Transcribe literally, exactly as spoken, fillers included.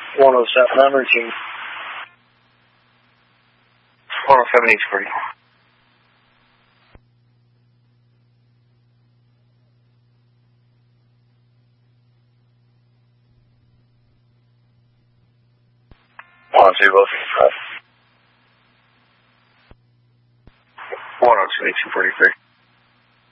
one oh seven on routine. one oh seven, H forty. one oh two, both. one oh two, H forty-three.